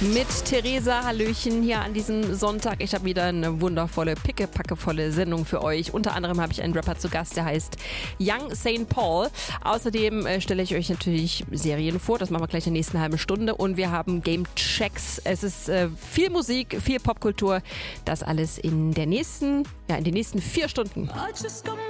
Mit Theresa, hallöchen, hier an diesem Sonntag. Ich habe wieder eine wundervolle, pickepackevolle Sendung für euch. Unter anderem habe ich einen Rapper zu Gast, der heißt Young St. Paul. Außerdem stelle ich euch natürlich Serien vor, das machen wir gleich in der nächsten halben Stunde. Und wir haben Game Checks. Es ist viel Musik, viel Popkultur. Das alles in den nächsten 4 Stunden.